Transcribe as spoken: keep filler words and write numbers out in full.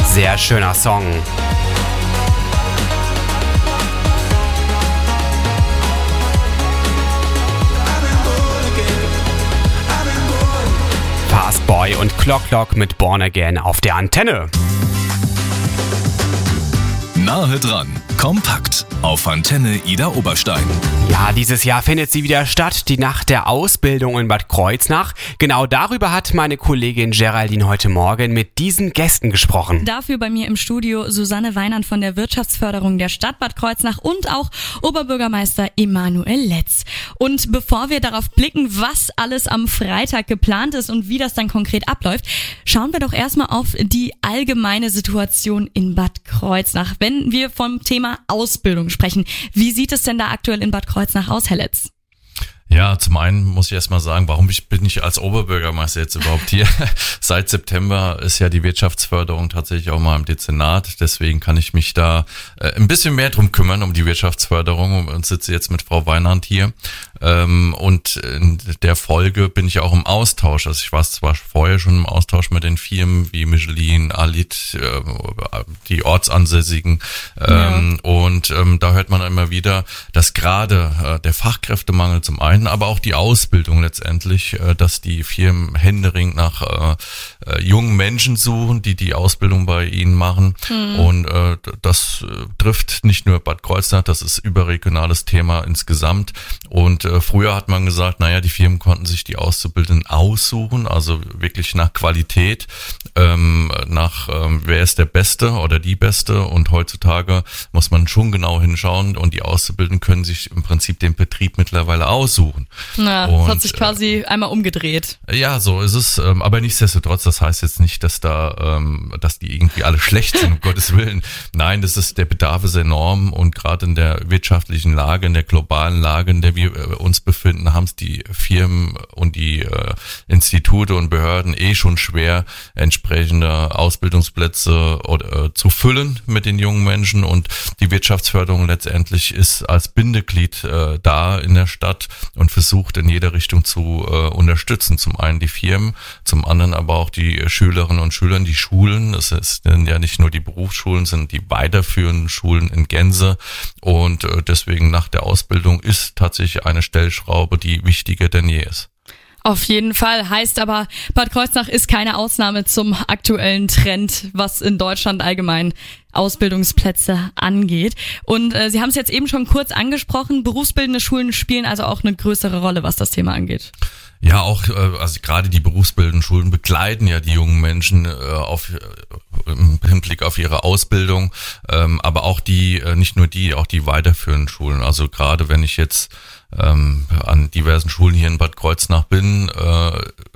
Sehr schöner Song. Fastboy und Clock Clock mit Born Again auf der Antenne. Nahe dran, kompakt auf Antenne Ida Oberstein. Ja, dieses Jahr findet sie wieder statt, die Nacht der Ausbildung in Bad Kreuznach. Genau darüber hat meine Kollegin Geraldine heute Morgen mit diesen Gästen gesprochen. Dafür bei mir im Studio Susanne Weinand von der Wirtschaftsförderung der Stadt Bad Kreuznach und auch Oberbürgermeister Emanuel Letz. Und bevor wir darauf blicken, was alles am Freitag geplant ist und wie das dann konkret abläuft, schauen wir doch erstmal auf die allgemeine Situation in Bad Kreuznach. Wenn wir vom Thema Ausbildung sprechen, wie sieht es denn da aktuell in Bad Kreuznach aus, Herr Letz? Ja, zum einen muss ich erstmal sagen, warum bin ich als Oberbürgermeister jetzt überhaupt hier? Seit September ist ja die Wirtschaftsförderung tatsächlich auch mal im Dezernat, deswegen kann ich mich da äh, ein bisschen mehr drum kümmern, um die Wirtschaftsförderung, und sitze jetzt mit Frau Weinand hier. Ähm, und in der Folge bin ich auch im Austausch. Also ich war zwar vorher schon im Austausch mit den Firmen wie Michelin, Alit, äh, die Ortsansässigen, ähm, ja. und ähm, da hört man immer wieder, dass gerade äh, der Fachkräftemangel zum einen, aber auch die Ausbildung letztendlich, dass die Firmen händeringend nach äh, jungen Menschen suchen, die die Ausbildung bei ihnen machen. Mhm. Und äh, das äh, trifft nicht nur Bad Kreuznach, das ist überregionales Thema insgesamt. Und äh, früher hat man gesagt, naja, die Firmen konnten sich die Auszubildenden aussuchen, also wirklich nach Qualität, ähm, nach ähm, wer ist der Beste oder die Beste. Und heutzutage muss man schon genau hinschauen, und die Auszubildenden können sich im Prinzip den Betrieb mittlerweile aussuchen. Na, das hat sich quasi äh, einmal umgedreht. Ja, so ist es. Ähm, aber nichtsdestotrotz, das heißt jetzt nicht, dass da, ähm, dass die irgendwie alle schlecht sind, um Gottes Willen. Nein, das ist, der Bedarf ist enorm, und gerade in der wirtschaftlichen Lage, in der globalen Lage, in der wir äh, uns befinden, haben es die Firmen und die äh, Institute und Behörden eh schon schwer, entsprechende Ausbildungsplätze oder, äh, zu füllen mit den jungen Menschen, und die Wirtschaftsförderung letztendlich ist als Bindeglied äh, da in der Stadt und versucht in jeder Richtung zu äh, unterstützen. Zum einen die Firmen, zum anderen aber auch die Schülerinnen und Schüler, die Schulen. Es sind ja nicht nur die Berufsschulen, sind die weiterführenden Schulen in Gänze, und äh, deswegen nach der Ausbildung ist tatsächlich eine Stellschraube, die wichtiger denn je ist. Auf jeden Fall. Heißt aber, Bad Kreuznach ist keine Ausnahme zum aktuellen Trend, was in Deutschland allgemein Ausbildungsplätze angeht. Und äh, Sie haben es jetzt eben schon kurz angesprochen, berufsbildende Schulen spielen also auch eine größere Rolle, was das Thema angeht. Ja, auch, also gerade die berufsbildenden Schulen begleiten ja die jungen Menschen äh, auf, äh, im Hinblick auf ihre Ausbildung, ähm, aber auch die, äh, nicht nur die, auch die weiterführenden Schulen. Also gerade wenn ich jetzt ähm, an diversen Schulen hier in Bad Kreuznach bin, äh,